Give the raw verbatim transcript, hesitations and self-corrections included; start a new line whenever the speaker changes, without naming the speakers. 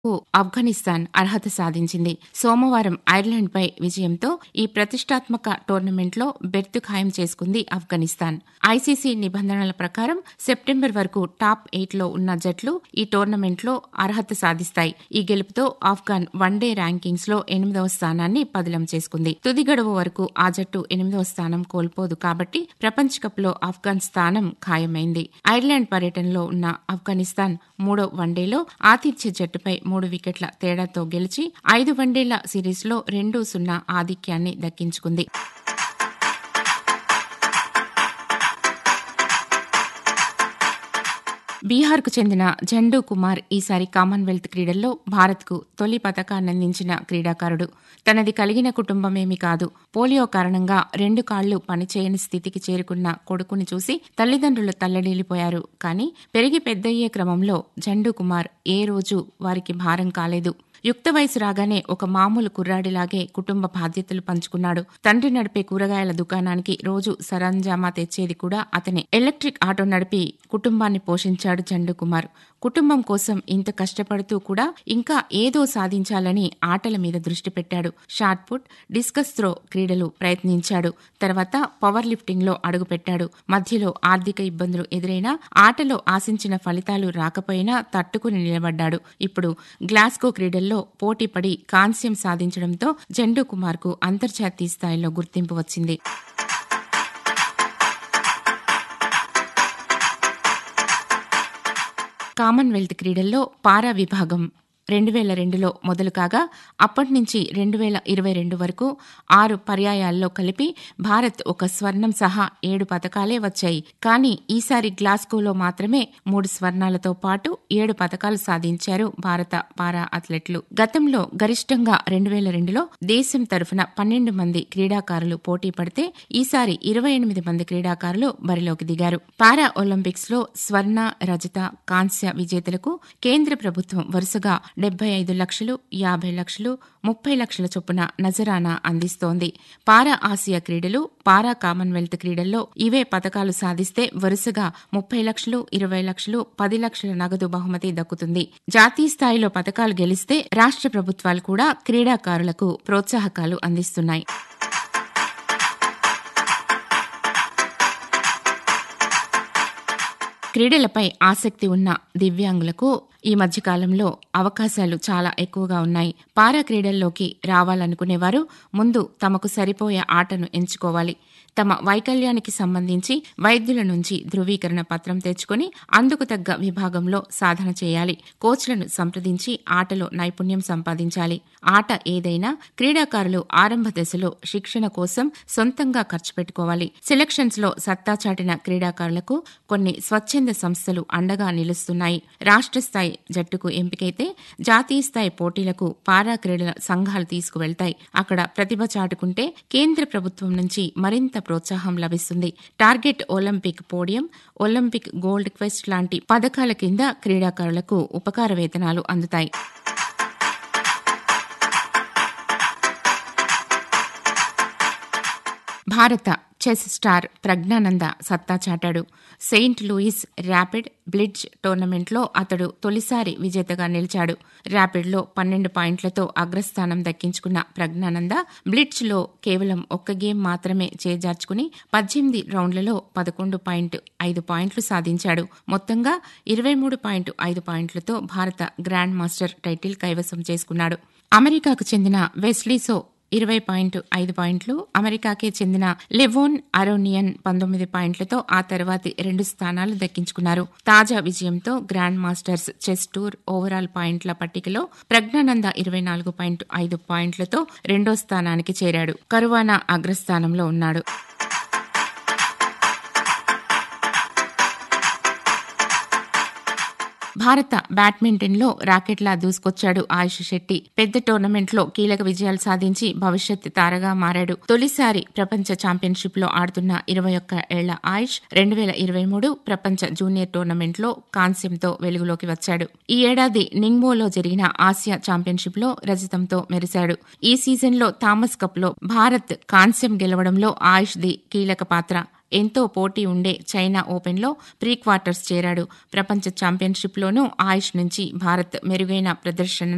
ఆఫ్ఘనిస్తాన్ అర్హత సాధించింది. సోమవారం ఐర్లాండ్పై విజయంతో ఈ ప్రతిష్టాత్మక టోర్నమెంట్లో బెర్తు ఖాయం చేసుకుంది ఆఫ్ఘనిస్తాన్. ఐసీసీ నిబంధనల ప్రకారం సెప్టెంబర్ వరకు టాప్ ఎయిట్లో ఉన్న జట్లు ఈ టోర్నమెంట్లో అర్హత సాధిస్తాయి. ఈ గెలుపుతో ఆఫ్ఘాన్ వన్డే ర్యాంకింగ్స్ లో ఎనిమిదవ స్థానాన్ని పదిలం చేసుకుంది. తుది గడువు వరకు ఆ జట్టు ఎనిమిదవ స్థానం కోల్పోదు కాబట్టి ప్రపంచ కప్ లో ఆఫ్ఘాన్ స్థానం ఖాయమైంది. ఐర్లాండ్ పర్యటనలో ఉన్న ఆఫ్ఘనిస్తాన్ మూడో వన్డేలో ఆతిథ్య జట్టుపై మూడు వికెట్ల తేడాతో గెలిచి ఐదు వన్డేల సిరీస్లో రెండు సున్నా ఆధిక్యాన్ని దక్కించుకుంది. బీహార్కు చెందిన జండూ కుమార్ ఈసారి కామన్వెల్త్ క్రీడల్లో భారత్కు తొలి పతకాన్నందించిన క్రీడాకారుడు. తనది కలిగిన కుటుంబమేమీ కాదు, పోలియో కారణంగా రెండు కాళ్లు పనిచేయని స్థితికి చేరుకున్న కొడుకుని చూసి తల్లిదండ్రులు తల్లడిల్లిపోయారు. కానీ పెరిగి పెద్దయ్యే క్రమంలో జండూ కుమార్ ఏ రోజు వారికి భారం కాలేదు. యుక్త వయసు రాగానే ఒక మామూలు కుర్రాడిలాగే కుటుంబ బాధ్యతలు పంచుకున్నాడు. తండ్రి నడిపే కూరగాయల దుకాణానికి రోజు సరంజామా తెచ్చేది కూడా అతనే. ఎలక్ట్రిక్ ఆటో నడిపి కుటుంబాన్ని పోషించాడు జండూ కుమార్. కుటుంబం కోసం ఇంత కష్టపడుతూ కూడా ఇంకా ఏదో సాధించాలని ఆటల మీద దృష్టి పెట్టాడు. షాట్ పుట్, డిస్కస్ త్రో క్రీడలు ప్రయత్నించాడు. తర్వాత పవర్ లిఫ్టింగ్ లో అడుగుపెట్టాడు. మధ్యలో ఆర్థిక ఇబ్బందులు ఎదురైనా ఆటలో ఆశించిన ఫలితాలు రాకపోయినా తట్టుకుని నిలబడ్డాడు. ఇప్పుడు గ్లాస్గో క్రీడల్లో పోటీపడి కాంస్యం సాధించడంతో జండూ కుమార్ కు అంతర్జాతీయ స్థాయిలో గుర్తింపు వచ్చింది. కామన్వెల్త్ క్రీడల్లో పారా విభాగం రెండు వేల రెండులో మొదలు కాగా అప్పటి నుంచి రెండు వేల ఇరవై రెండు వరకు ఆరు పర్యాయాల్లో కలిపి భారత్ ఒక స్వర్ణం సహా ఏడు పతకాలే వచ్చాయి. కానీ ఈసారి గ్లాస్గోలో మాత్రమే మూడు స్వర్ణాలతో పాటు ఏడు పతకాలు సాధించారు భారత పారా అథ్లెట్లు. గతంలో గరిష్టంగా రెండు వేల రెండులో దేశం తరఫున పన్నెండు మంది క్రీడాకారులు పోటీ పడితే ఈసారి ఇరవై ఎనిమిది మంది క్రీడాకారులు బరిలోకి దిగారు. పారా ఒలింపిక్స్ లో స్వర్ణ, రజత, కాంస్య విజేతలకు కేంద్ర ప్రభుత్వం వరుసగా డెబ్బై ఐదు లక్షలు, యాభై లక్షలు, ముప్పై లక్షల చొప్పున నజరానా అందిస్తోంది. పారా ఆసియా క్రీడలు, పారా కామన్వెల్త్ క్రీడల్లో ఇవే పతకాలు సాధిస్తే వరుసగా ముప్పై లక్షలు, ఇరవై లక్షలు, పది లక్షల నగదు బహుమతి దక్కుతుంది. జాతీయ స్థాయిలో పతకాలు గెలిస్తే రాష్ట్ర ప్రభుత్వాలు కూడా క్రీడాకారులకు ప్రోత్సాహకాలు అందిస్తున్నాయి. క్రీడలపై ఆసక్తి ఉన్న దివ్యాంగులకు ఈ మధ్యకాలంలో అవకాశాలు చాలా ఎక్కువగా ఉన్నాయి. పారా క్రీడల్లోకి రావాలనుకునేవారు ముందు తమకు సరిపోయే ఆటను ఎంచుకోవాలి. తమ వైకల్యానికి సంబంధించి వైద్యుల నుంచి ధృవీకరణ పత్రం తెచ్చుకుని అందుకు తగ్గ విభాగంలో సాధన చేయాలి. కోచ్లను సంప్రదించి ఆటలో నైపుణ్యం సంపాదించాలి. ఆట ఏదైనా క్రీడాకారులు ఆరంభ దశలో శిక్షణ కోసం సొంతంగా ఖర్చు పెట్టుకోవాలి. సెలక్షన్స్ లో సత్తా చాటిన క్రీడాకారులకు కొన్ని స్వచ్ఛంద సంస్థలు అండగా నిలుస్తున్నాయి. రాష్ట్ర స్థాయి జట్టుకు ఎంపికైతే జాతీయ స్థాయి పోటీలకు పారా క్రీడల సంఘాలు తీసుకువెళ్తాయి. అక్కడ ప్రతిభ చాటుకుంటే కేంద్ర ప్రభుత్వం నుంచి మరింత ప్రోత్సాహం లభిస్తుంది. Target Olympic podium, Olympic gold quest లాంటి పథకాల కింద క్రీడాకారులకు ఉపకార వేతనాలు అందుతాయి. భారత చెస్ స్టార్ ప్రజ్ఞానంద సత్తా చాటాడు. సెయింట్ లూయిస్ ర్యాపిడ్ బ్లిట్జ్ టోర్నమెంట్లో అతడు తొలిసారి విజేతగా నిలిచాడు. ర్యాపిడ్లో పన్నెండు పాయింట్లతో అగ్రస్థానం దక్కించుకున్న ప్రజ్ఞానంద బ్లిట్జ్లో కేవలం ఒక్క గేమ్ మాత్రమే చేజార్చుకుని పద్దెనిమిది రౌండ్లలో పదకొండు పాయింట్ ఐదు పాయింట్లు సాధించాడు. మొత్తంగా ఇరవై మూడు పాయింట్ ఐదు పాయింట్లతో భారత గ్రాండ్ మాస్టర్ టైటిల్ కైవసం చేసుకున్నాడు. అమెరికాకు చెందిన వెస్లీసో ఇరవై పాయింట్ ఐదు పాయింట్లు, అమెరికాకే చెందిన లెవోన్ అరోనియన్ పంతొమ్మిది పాయింట్లతో ఆ తర్వాతి రెండు స్థానాలు దక్కించుకున్నారు. తాజా విజయంతో grand masters chess tour overall పాయింట్ల పట్టికలో ప్రజ్ఞానంద ఇరవై నాలుగు పాయింట్ ఐదు పాయింట్లతో రెండో స్థానానికి చేరాడు. కరువానా అగ్రస్థానంలో ఉన్నాడు. భారత బ్యాడ్మింటన్లో రాకెట్లా దూసుకొచ్చాడు ఆయుష్ శెట్టి. పెద్ద టోర్నమెంట్లో కీలక విజయాలు సాధించి భవిష్యత్ తారగా మారాడు. తొలిసారి ప్రపంచ ఛాంపియన్షిప్ లో ఆడుతున్న ఇరవై ఒక్క ఏళ్ల ఆయుష్ రెండు వేల ఇరవై మూడు ప్రపంచ జూనియర్ టోర్నమెంట్లో కాంస్యంతో వెలుగులోకి వచ్చాడు. ఈ ఏడాది నింగ్మోలో జరిగిన ఆసియా ఛాంపియన్షిప్ లో రజతంతో మెరిశాడు. ఈ సీజన్లో థామస్ కప్ లో భారత్ కాంస్యం గెలవడంలో ఆయుష్ ది కీలక పాత్ర. ఎంతో పోటీ ఉండే చైనా ఓపెన్లో ప్రీ క్వార్టర్స్ చేరాడు. ప్రపంచ ఛాంపియన్షిప్లోనూ ఆయుష్ నుంచి భారత్ మెరుగైన ప్రదర్శన